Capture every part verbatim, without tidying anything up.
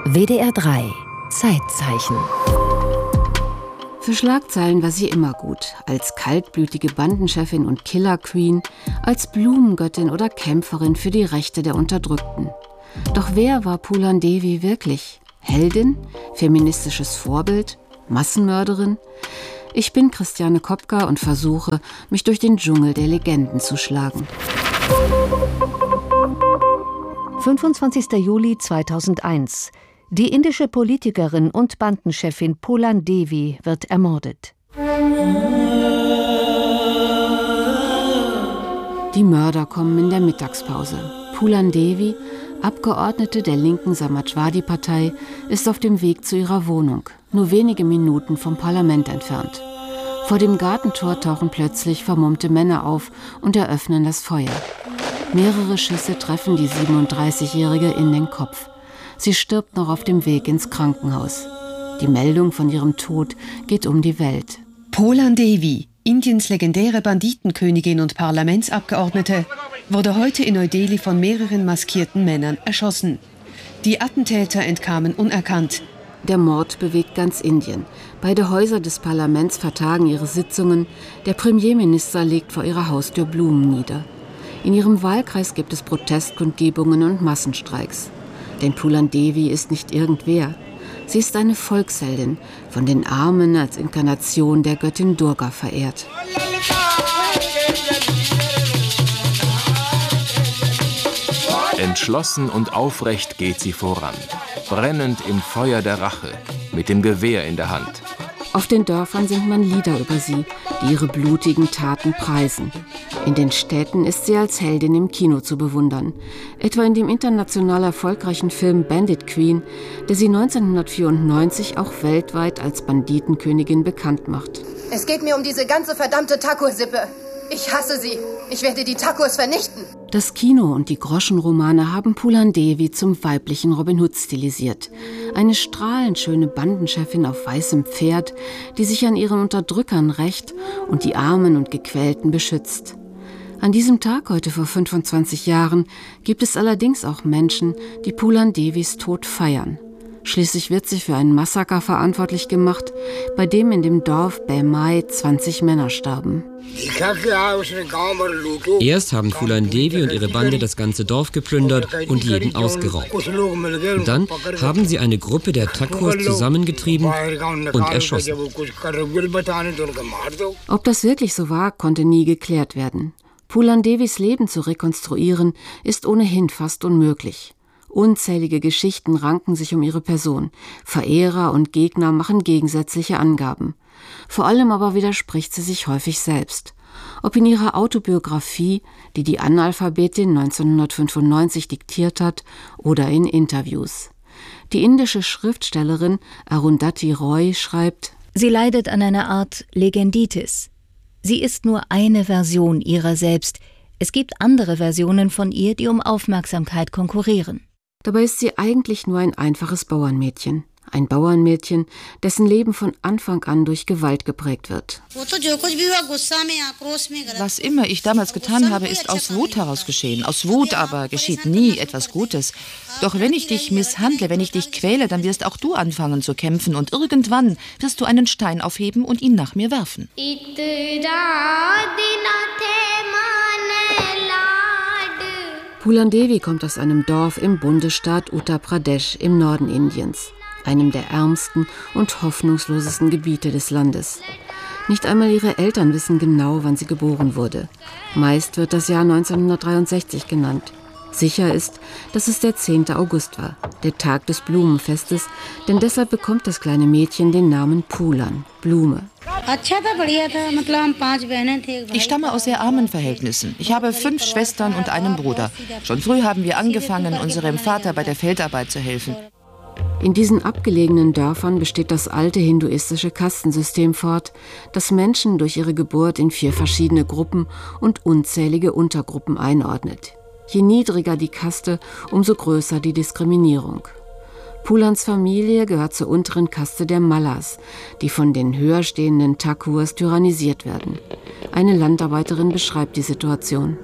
W D R drei Zeitzeichen. Für Schlagzeilen war sie immer gut, als kaltblütige Bandenchefin und Killer-Queen, als Blumengöttin oder Kämpferin für die Rechte der Unterdrückten. Doch wer war Phulan Devi wirklich? Heldin? Feministisches Vorbild? Massenmörderin? Ich bin Christiane Kopka und versuche, mich durch den Dschungel der Legenden zu schlagen. fünfundzwanzigster Juli zweitausendeins. Die indische Politikerin und Bandenchefin Phulan Devi wird ermordet. Die Mörder kommen in der Mittagspause. Phulan Devi, Abgeordnete der linken Samajwadi-Partei, ist auf dem Weg zu ihrer Wohnung, nur wenige Minuten vom Parlament entfernt. Vor dem Gartentor tauchen plötzlich vermummte Männer auf und eröffnen das Feuer. Mehrere Schüsse treffen die siebenunddreißigjährige in den Kopf. Sie stirbt noch auf dem Weg ins Krankenhaus. Die Meldung von ihrem Tod geht um die Welt. Phulan Devi, Indiens legendäre Banditenkönigin und Parlamentsabgeordnete, wurde heute in Neu-Delhi von mehreren maskierten Männern erschossen. Die Attentäter entkamen unerkannt. Der Mord bewegt ganz Indien. Beide Häuser des Parlaments vertagen ihre Sitzungen. Der Premierminister legt vor ihrer Haustür Blumen nieder. In ihrem Wahlkreis gibt es Protestkundgebungen und Massenstreiks. Denn Phulan Devi ist nicht irgendwer. Sie ist eine Volksheldin, von den Armen als Inkarnation der Göttin Durga verehrt. Entschlossen und aufrecht geht sie voran, brennend im Feuer der Rache, mit dem Gewehr in der Hand. Auf den Dörfern singt man Lieder über sie, die ihre blutigen Taten preisen. In den Städten ist sie als Heldin im Kino zu bewundern, etwa in dem international erfolgreichen Film Bandit Queen, der sie neunzehnhundertvierundneunzig auch weltweit als Banditenkönigin bekannt macht. Es geht mir um diese ganze verdammte Thakur-Sippe. Ich hasse sie. Ich werde die Thakurs vernichten. Das Kino und die Groschenromane haben Phulan Devi zum weiblichen Robin Hood stilisiert. Eine strahlend schöne Bandenchefin auf weißem Pferd, die sich an ihren Unterdrückern rächt und die Armen und Gequälten beschützt. An diesem Tag, heute vor fünfundzwanzig Jahren, gibt es allerdings auch Menschen, die Phulan Devis Tod feiern. Schließlich wird sie für ein Massaker verantwortlich gemacht, bei dem in dem Dorf Baimai zwanzig Männer starben. Erst haben Phulan Devi und ihre Bande das ganze Dorf geplündert und jeden ausgeraubt. Dann haben sie eine Gruppe der Thakurs zusammengetrieben und erschossen. Ob das wirklich so war, konnte nie geklärt werden. Phulan Devis Leben zu rekonstruieren, ist ohnehin fast unmöglich. Unzählige Geschichten ranken sich um ihre Person. Verehrer und Gegner machen gegensätzliche Angaben. Vor allem aber widerspricht sie sich häufig selbst. Ob in ihrer Autobiografie, die die Analphabetin neunzehnhundertfünfundneunzig diktiert hat, oder in Interviews. Die indische Schriftstellerin Arundhati Roy schreibt: Sie leidet an einer Art Legenditis. Sie ist nur eine Version ihrer selbst. Es gibt andere Versionen von ihr, die um Aufmerksamkeit konkurrieren. Dabei ist sie eigentlich nur ein einfaches Bauernmädchen. Ein Bauernmädchen, dessen Leben von Anfang an durch Gewalt geprägt wird. Was immer ich damals getan habe, ist aus Wut heraus geschehen. Aus Wut aber geschieht nie etwas Gutes. Doch wenn ich dich misshandle, wenn ich dich quäle, dann wirst auch du anfangen zu kämpfen. Und irgendwann wirst du einen Stein aufheben und ihn nach mir werfen. Phulan Devi kommt aus einem Dorf im Bundesstaat Uttar Pradesh im Norden Indiens, einem der ärmsten und hoffnungslosesten Gebiete des Landes. Nicht einmal ihre Eltern wissen genau, wann sie geboren wurde. Meist wird das Jahr neunzehnhundertdreiundsechzig genannt. Sicher ist, dass es der zehnte August war, der Tag des Blumenfestes, denn deshalb bekommt das kleine Mädchen den Namen Phulan, Blume. Ich stamme aus sehr armen Verhältnissen. Ich habe fünf Schwestern und einen Bruder. Schon früh haben wir angefangen, unserem Vater bei der Feldarbeit zu helfen. In diesen abgelegenen Dörfern besteht das alte hinduistische Kastensystem fort, das Menschen durch ihre Geburt in vier verschiedene Gruppen und unzählige Untergruppen einordnet. Je niedriger die Kaste, umso größer die Diskriminierung. Pulans Familie gehört zur unteren Kaste der Mallas, die von den höher stehenden Thakurs tyrannisiert werden. Eine Landarbeiterin beschreibt die Situation.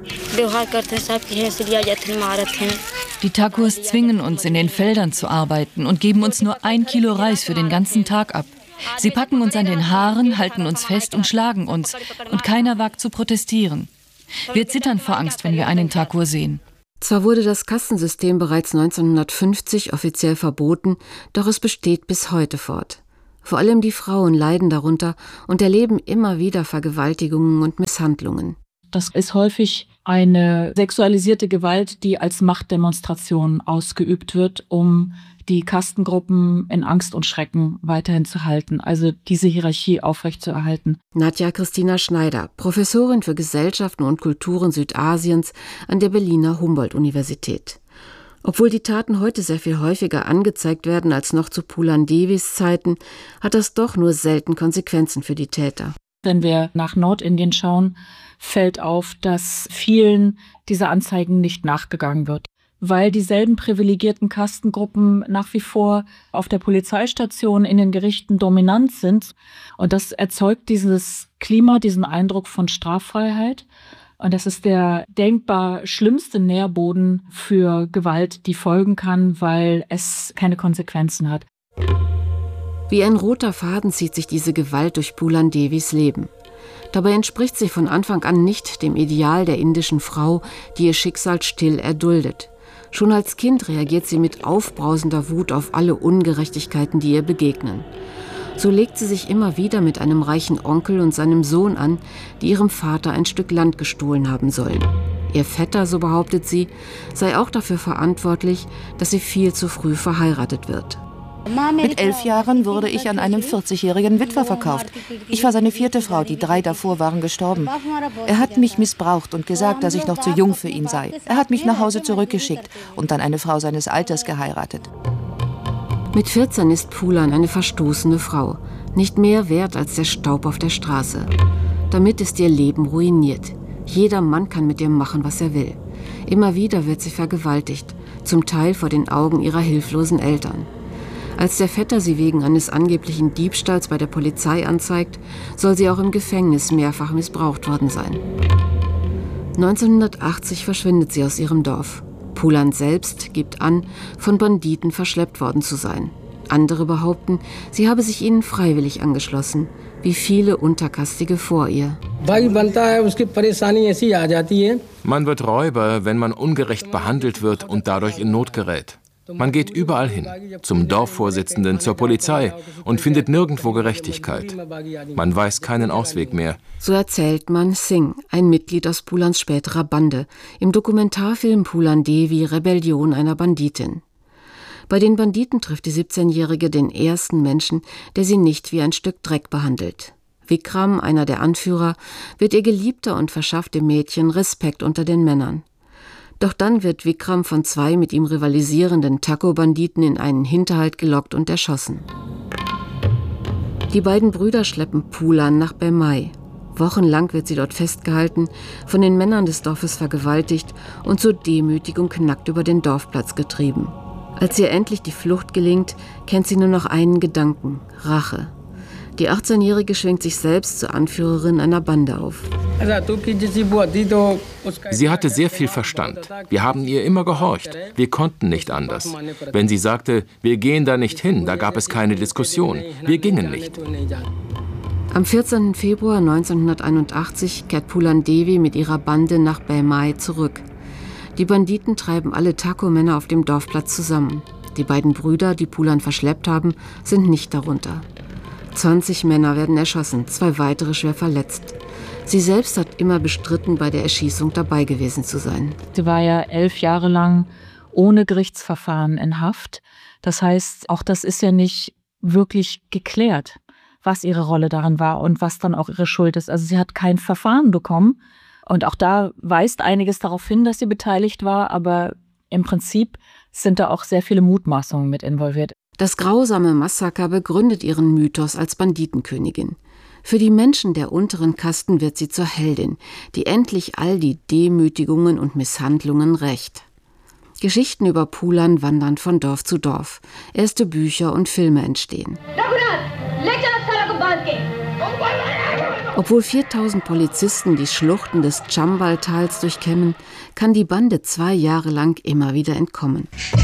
Die Thakurs zwingen uns, in den Feldern zu arbeiten und geben uns nur ein Kilo Reis für den ganzen Tag ab. Sie packen uns an den Haaren, halten uns fest und schlagen uns. Und keiner wagt zu protestieren. Wir zittern vor Angst, wenn wir einen Thakur sehen. Zwar wurde das Kastensystem bereits neunzehnhundertfünfzig offiziell verboten, doch es besteht bis heute fort. Vor allem die Frauen leiden darunter und erleben immer wieder Vergewaltigungen und Misshandlungen. Das ist häufig eine sexualisierte Gewalt, die als Machtdemonstration ausgeübt wird, um die Kastengruppen in Angst und Schrecken weiterhin zu halten, also diese Hierarchie aufrechtzuerhalten. Nadja Christina Schneider, Professorin für Gesellschaften und Kulturen Südasiens an der Berliner Humboldt-Universität. Obwohl die Taten heute sehr viel häufiger angezeigt werden als noch zu Phulan Devis Zeiten, hat das doch nur selten Konsequenzen für die Täter. Wenn wir nach Nordindien schauen, fällt auf, dass vielen dieser Anzeigen nicht nachgegangen wird, weil dieselben privilegierten Kastengruppen nach wie vor auf der Polizeistation, in den Gerichten dominant sind. Und das erzeugt dieses Klima, diesen Eindruck von Straffreiheit. Und das ist der denkbar schlimmste Nährboden für Gewalt, die folgen kann, weil es keine Konsequenzen hat. Wie ein roter Faden zieht sich diese Gewalt durch Phulan Devis Leben. Dabei entspricht sie von Anfang an nicht dem Ideal der indischen Frau, die ihr Schicksal still erduldet. Schon als Kind reagiert sie mit aufbrausender Wut auf alle Ungerechtigkeiten, die ihr begegnen. So legt sie sich immer wieder mit einem reichen Onkel und seinem Sohn an, die ihrem Vater ein Stück Land gestohlen haben sollen. Ihr Vetter, so behauptet sie, sei auch dafür verantwortlich, dass sie viel zu früh verheiratet wird. Mit elf Jahren wurde ich an einem vierzigjährigen Witwer verkauft. Ich war seine vierte Frau, die drei davor waren gestorben. Er hat mich missbraucht und gesagt, dass ich noch zu jung für ihn sei. Er hat mich nach Hause zurückgeschickt und dann eine Frau seines Alters geheiratet. Mit vierzehn ist Phulan eine verstoßene Frau, nicht mehr wert als der Staub auf der Straße. Damit ist ihr Leben ruiniert. Jeder Mann kann mit ihr machen, was er will. Immer wieder wird sie vergewaltigt, zum Teil vor den Augen ihrer hilflosen Eltern. Als der Vetter sie wegen eines angeblichen Diebstahls bei der Polizei anzeigt, soll sie auch im Gefängnis mehrfach missbraucht worden sein. neunzehnhundertachtzig verschwindet sie aus ihrem Dorf. Phulan selbst gibt an, von Banditen verschleppt worden zu sein. Andere behaupten, sie habe sich ihnen freiwillig angeschlossen, wie viele Unterkastige vor ihr. Man wird Räuber, wenn man ungerecht behandelt wird und dadurch in Not gerät. Man geht überall hin, zum Dorfvorsitzenden, zur Polizei und findet nirgendwo Gerechtigkeit. Man weiß keinen Ausweg mehr. So erzählt Man Singh, ein Mitglied aus Phulans späterer Bande, im Dokumentarfilm Phulan Devi, Rebellion einer Banditin. Bei den Banditen trifft die siebzehnjährige den ersten Menschen, der sie nicht wie ein Stück Dreck behandelt. Vikram, einer der Anführer, wird ihr Geliebter und verschafft dem Mädchen Respekt unter den Männern. Doch dann wird Vikram von zwei mit ihm rivalisierenden Thakur-Banditen in einen Hinterhalt gelockt und erschossen. Die beiden Brüder schleppen Phulan nach Bhimai. Wochenlang wird sie dort festgehalten, von den Männern des Dorfes vergewaltigt und zur Demütigung nackt über den Dorfplatz getrieben. Als ihr endlich die Flucht gelingt, kennt sie nur noch einen Gedanken: Rache. Die achtzehnjährige schwingt sich selbst zur Anführerin einer Bande auf. Sie hatte sehr viel Verstand. Wir haben ihr immer gehorcht. Wir konnten nicht anders. Wenn sie sagte, wir gehen da nicht hin, da gab es keine Diskussion. Wir gingen nicht. Am vierzehnten Februar neunzehnhunderteinundachtzig kehrt Phulan Devi mit ihrer Bande nach Bhimai zurück. Die Banditen treiben alle Thakur-Männer auf dem Dorfplatz zusammen. Die beiden Brüder, die Phulan verschleppt haben, sind nicht darunter. zwanzig Männer werden erschossen, zwei weitere schwer verletzt. Sie selbst hat immer bestritten, bei der Erschießung dabei gewesen zu sein. Sie war ja elf Jahre lang ohne Gerichtsverfahren in Haft. Das heißt, auch das ist ja nicht wirklich geklärt, was ihre Rolle darin war und was dann auch ihre Schuld ist. Also sie hat kein Verfahren bekommen. Und auch da weist einiges darauf hin, dass sie beteiligt war. Aber im Prinzip sind da auch sehr viele Mutmaßungen mit involviert. Das grausame Massaker begründet ihren Mythos als Banditenkönigin. Für die Menschen der unteren Kasten wird sie zur Heldin, die endlich all die Demütigungen und Misshandlungen rächt. Geschichten über Pulan wandern von Dorf zu Dorf. Erste Bücher und Filme entstehen. Obwohl viertausend Polizisten die Schluchten des Chambal-Tals durchkämmen, kann die Bande zwei Jahre lang immer wieder entkommen.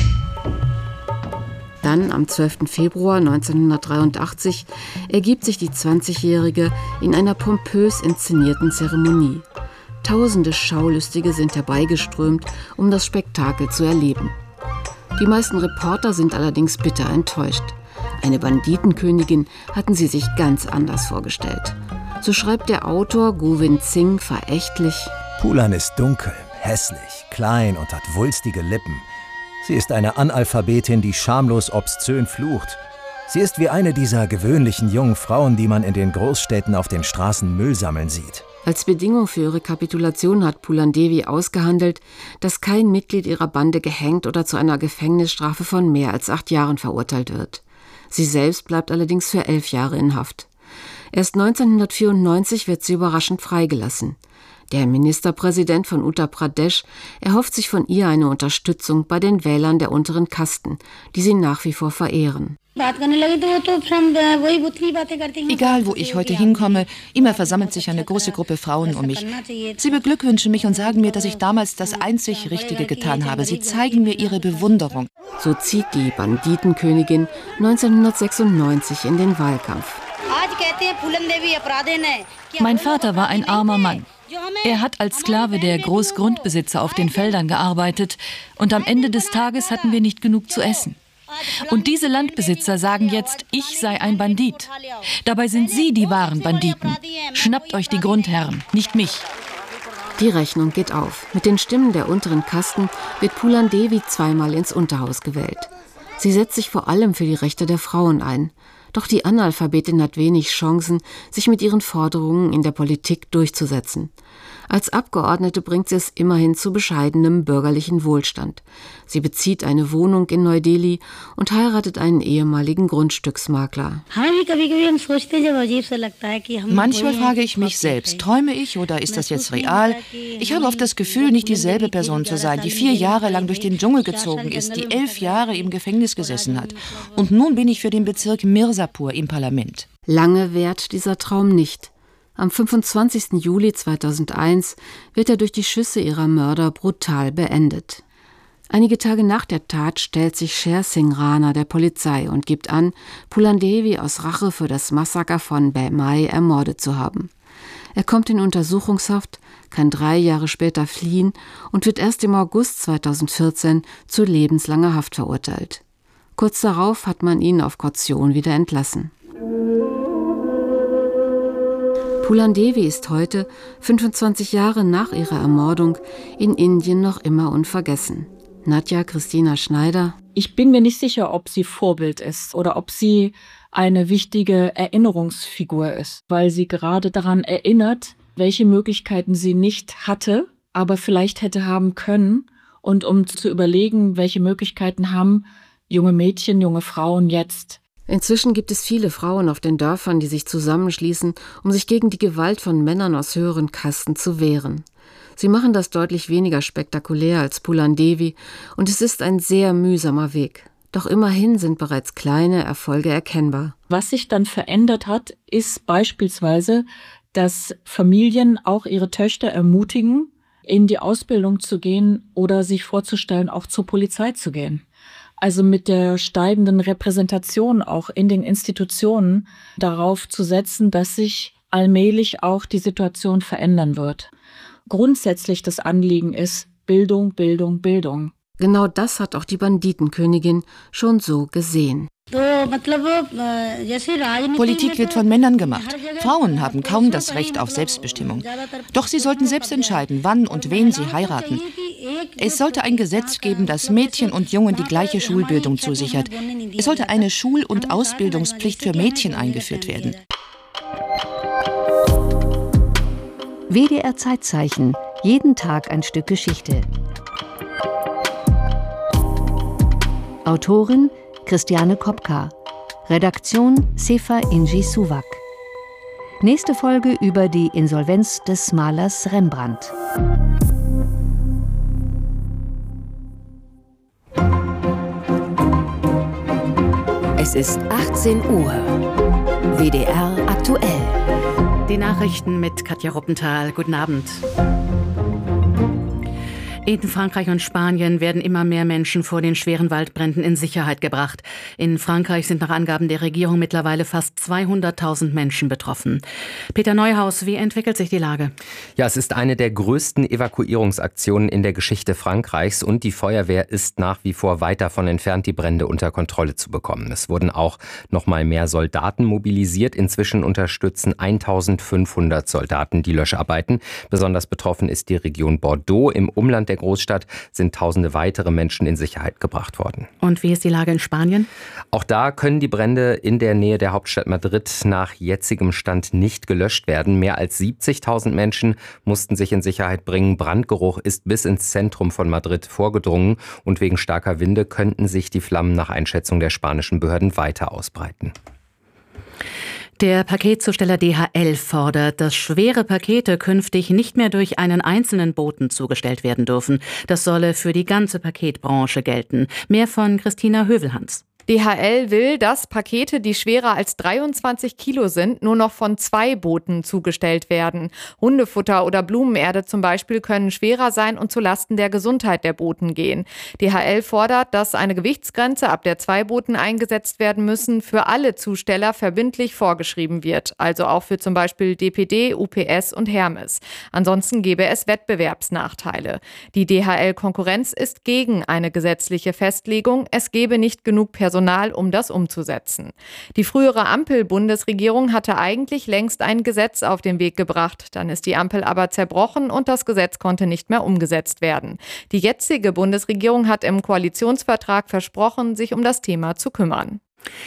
Dann, am zwölften Februar neunzehnhundertdreiundachtzig, ergibt sich die zwanzigjährige in einer pompös inszenierten Zeremonie. Tausende Schaulustige sind herbeigeströmt, um das Spektakel zu erleben. Die meisten Reporter sind allerdings bitter enttäuscht. Eine Banditenkönigin hatten sie sich ganz anders vorgestellt. So schreibt der Autor Govind Singh verächtlich: Pulan ist dunkel, hässlich, klein und hat wulstige Lippen. Sie ist eine Analphabetin, die schamlos obszön flucht. Sie ist wie eine dieser gewöhnlichen jungen Frauen, die man in den Großstädten auf den Straßen Müll sammeln sieht. Als Bedingung für ihre Kapitulation hat Pulan Devi ausgehandelt, dass kein Mitglied ihrer Bande gehängt oder zu einer Gefängnisstrafe von mehr als acht Jahren verurteilt wird. Sie selbst bleibt allerdings für elf Jahre in Haft. Erst neunzehnhundertvierundneunzig wird sie überraschend freigelassen. Der Ministerpräsident von Uttar Pradesh erhofft sich von ihr eine Unterstützung bei den Wählern der unteren Kasten, die sie nach wie vor verehren. Egal, wo ich heute hinkomme, immer versammelt sich eine große Gruppe Frauen um mich. Sie beglückwünschen mich und sagen mir, dass ich damals das einzig Richtige getan habe. Sie zeigen mir ihre Bewunderung. So zieht die Banditenkönigin neunzehnhundertsechsundneunzig in den Wahlkampf. Mein Vater war ein armer Mann. Er hat als Sklave der Großgrundbesitzer auf den Feldern gearbeitet und am Ende des Tages hatten wir nicht genug zu essen. Und diese Landbesitzer sagen jetzt, ich sei ein Bandit. Dabei sind sie die wahren Banditen. Schnappt euch die Grundherren, nicht mich. Die Rechnung geht auf. Mit den Stimmen der unteren Kasten wird Pulan Devi zweimal ins Unterhaus gewählt. Sie setzt sich vor allem für die Rechte der Frauen ein. Doch die Analphabetin hat wenig Chancen, sich mit ihren Forderungen in der Politik durchzusetzen. Als Abgeordnete bringt sie es immerhin zu bescheidenem bürgerlichen Wohlstand. Sie bezieht eine Wohnung in Neu-Delhi und heiratet einen ehemaligen Grundstücksmakler. Manchmal frage ich mich selbst, träume ich oder ist das jetzt real? Ich habe oft das Gefühl, nicht dieselbe Person zu sein, die vier Jahre lang durch den Dschungel gezogen ist, die elf Jahre im Gefängnis gesessen hat. Und nun bin ich für den Bezirk Mirzapur im Parlament. Lange währt dieser Traum nicht. Am fünfundzwanzigsten Juli zweitausendeins wird er durch die Schüsse ihrer Mörder brutal beendet. Einige Tage nach der Tat stellt sich Sher Singh Rana der Polizei und gibt an, Pulan Devi aus Rache für das Massaker von Bhimai ermordet zu haben. Er kommt in Untersuchungshaft, kann drei Jahre später fliehen und wird erst im August zweitausendvierzehn zu lebenslanger Haft verurteilt. Kurz darauf hat man ihn auf Kaution wieder entlassen. Pulan Devi ist heute, fünfundzwanzig Jahre nach ihrer Ermordung, in Indien noch immer unvergessen. Nadja Christina Schneider: Ich bin mir nicht sicher, ob sie Vorbild ist oder ob sie eine wichtige Erinnerungsfigur ist, weil sie gerade daran erinnert, welche Möglichkeiten sie nicht hatte, aber vielleicht hätte haben können. Und um zu überlegen, welche Möglichkeiten haben junge Mädchen, junge Frauen jetzt. Inzwischen gibt es viele Frauen auf den Dörfern, die sich zusammenschließen, um sich gegen die Gewalt von Männern aus höheren Kasten zu wehren. Sie machen das deutlich weniger spektakulär als Pulan Devi und es ist ein sehr mühsamer Weg. Doch immerhin sind bereits kleine Erfolge erkennbar. Was sich dann verändert hat, ist beispielsweise, dass Familien auch ihre Töchter ermutigen, in die Ausbildung zu gehen oder sich vorzustellen, auch zur Polizei zu gehen. Also mit der steigenden Repräsentation auch in den Institutionen darauf zu setzen, dass sich allmählich auch die Situation verändern wird. Grundsätzlich das Anliegen ist Bildung, Bildung, Bildung. Genau das hat auch die Banditenkönigin schon so gesehen. Politik wird von Männern gemacht. Frauen haben kaum das Recht auf Selbstbestimmung. Doch sie sollten selbst entscheiden, wann und wen sie heiraten. Es sollte ein Gesetz geben, das Mädchen und Jungen die gleiche Schulbildung zusichert. Es sollte eine Schul- und Ausbildungspflicht für Mädchen eingeführt werden. W D R Zeitzeichen. Jeden Tag ein Stück Geschichte. Autorin Christiane Kopka. Redaktion Sefa Inji Suwak. Nächste Folge über die Insolvenz des Malers Rembrandt. Es ist achtzehn Uhr. W D R aktuell. Die Nachrichten mit Katja Ruppenthal. Guten Abend. In Frankreich und Spanien werden immer mehr Menschen vor den schweren Waldbränden in Sicherheit gebracht. In Frankreich sind nach Angaben der Regierung mittlerweile fast zweihunderttausend Menschen betroffen. Peter Neuhaus, wie entwickelt sich die Lage? Ja, es ist eine der größten Evakuierungsaktionen in der Geschichte Frankreichs und die Feuerwehr ist nach wie vor weit davon entfernt, die Brände unter Kontrolle zu bekommen. Es wurden auch noch mal mehr Soldaten mobilisiert. Inzwischen unterstützen eintausendfünfhundert Soldaten die Löscharbeiten. Besonders betroffen ist die Region Bordeaux. Im Umland der Großstadt sind tausende weitere Menschen in Sicherheit gebracht worden. Und wie ist die Lage in Spanien? Auch da können die Brände in der Nähe der Hauptstadt Madrid nach jetzigem Stand nicht gelöscht werden. Mehr als siebzigtausend Menschen mussten sich in Sicherheit bringen. Brandgeruch ist bis ins Zentrum von Madrid vorgedrungen und wegen starker Winde könnten sich die Flammen nach Einschätzung der spanischen Behörden weiter ausbreiten. Der Paketzusteller D H L fordert, dass schwere Pakete künftig nicht mehr durch einen einzelnen Boten zugestellt werden dürfen. Das solle für die ganze Paketbranche gelten. Mehr von Christina Hövelhans. D H L will, dass Pakete, die schwerer als dreiundzwanzig Kilo sind, nur noch von zwei Booten zugestellt werden. Hundefutter oder Blumenerde zum Beispiel können schwerer sein und zulasten der Gesundheit der Boten gehen. D H L fordert, dass eine Gewichtsgrenze, ab der zwei Booten eingesetzt werden müssen, für alle Zusteller verbindlich vorgeschrieben wird. Also auch für zum Beispiel D P D, U P S und Hermes. Ansonsten gäbe es Wettbewerbsnachteile. Die D H L-Konkurrenz ist gegen eine gesetzliche Festlegung. Es gebe nicht genug Personal, um das umzusetzen. Die frühere Ampel-Bundesregierung hatte eigentlich längst ein Gesetz auf den Weg gebracht. Dann ist die Ampel aber zerbrochen und das Gesetz konnte nicht mehr umgesetzt werden. Die jetzige Bundesregierung hat im Koalitionsvertrag versprochen, sich um das Thema zu kümmern.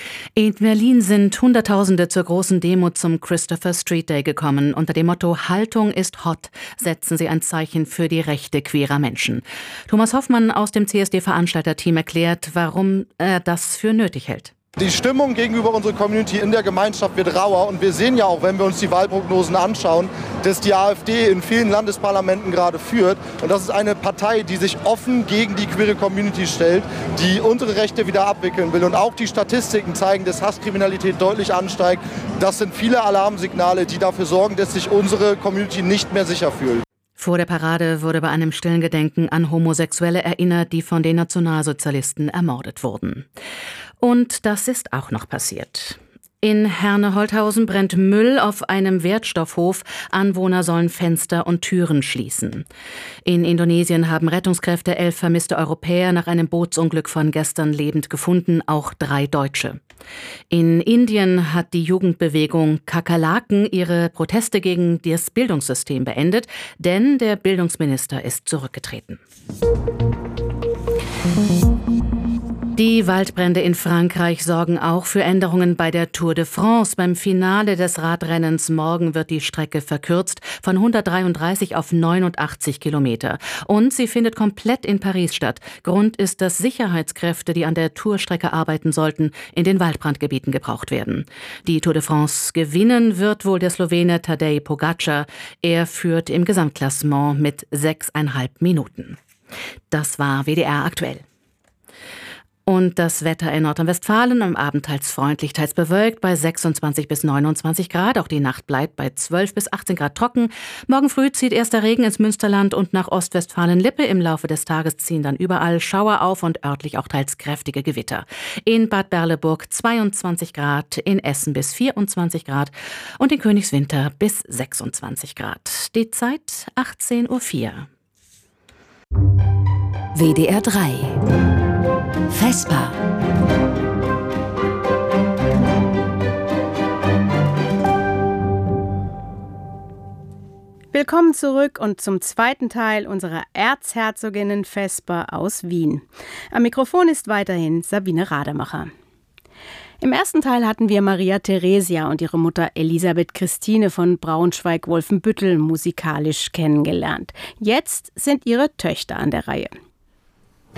In Berlin sind Hunderttausende zur großen Demo zum Christopher Street Day gekommen. Unter dem Motto Haltung ist hot setzen sie ein Zeichen für die Rechte queerer Menschen. Thomas Hoffmann aus dem C S D-Veranstalterteam erklärt, warum er das für nötig hält. Die Stimmung gegenüber unserer Community in der Gemeinschaft wird rauer und wir sehen ja auch, wenn wir uns die Wahlprognosen anschauen, dass die AfD in vielen Landesparlamenten gerade führt und das ist eine Partei, die sich offen gegen die queere Community stellt, die unsere Rechte wieder abwickeln will und auch die Statistiken zeigen, dass Hasskriminalität deutlich ansteigt. Das sind viele Alarmsignale, die dafür sorgen, dass sich unsere Community nicht mehr sicher fühlt. Vor der Parade wurde bei einem stillen Gedenken an Homosexuelle erinnert, die von den Nationalsozialisten ermordet wurden. Und das ist auch noch passiert. In Herne-Holthausen brennt Müll auf einem Wertstoffhof. Anwohner sollen Fenster und Türen schließen. In Indonesien haben Rettungskräfte elf vermisste Europäer nach einem Bootsunglück von gestern lebend gefunden, auch drei Deutsche. In Indien hat die Jugendbewegung Kakerlaken ihre Proteste gegen das Bildungssystem beendet, denn der Bildungsminister ist zurückgetreten. Die Waldbrände in Frankreich sorgen auch für Änderungen bei der Tour de France. Beim Finale des Radrennens morgen wird die Strecke verkürzt von hundertdreiunddreißig auf neunundachtzig Kilometer. Und sie findet komplett in Paris statt. Grund ist, dass Sicherheitskräfte, die an der Tourstrecke arbeiten sollten, in den Waldbrandgebieten gebraucht werden. Die Tour de France gewinnen wird wohl der Slowene Tadej Pogačar. Er führt im Gesamtklassement mit sechseinhalb Minuten. Das war W D R aktuell. Und das Wetter in Nordrhein-Westfalen am Abend teils freundlich, teils bewölkt bei sechsundzwanzig bis neunundzwanzig Grad. Auch die Nacht bleibt bei zwölf bis achtzehn Grad trocken. Morgen früh zieht erster Regen ins Münsterland und nach Ostwestfalen-Lippe. Im Laufe des Tages ziehen dann überall Schauer auf und örtlich auch teils kräftige Gewitter. In Bad Berleburg zweiundzwanzig Grad, in Essen bis vierundzwanzig Grad und in Königswinter bis sechsundzwanzig Grad. Die Zeit achtzehn Uhr vier. W D R drei Vesper. Willkommen zurück und zum zweiten Teil unserer Erzherzoginnen Vesper aus Wien. Am Mikrofon ist weiterhin Sabine Rademacher. Im ersten Teil hatten wir Maria Theresia und ihre Mutter Elisabeth Christine von Braunschweig-Wolfenbüttel musikalisch kennengelernt. Jetzt sind ihre Töchter an der Reihe.